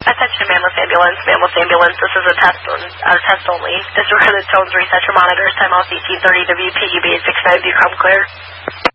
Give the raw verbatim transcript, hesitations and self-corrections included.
Attention Mammoth Ambulance, Mammoth Ambulance, this is a test on, uh, test only. Disregarded tones, reset your monitors, timeout eighteen thirty W P U B eight six nine, do you come clear?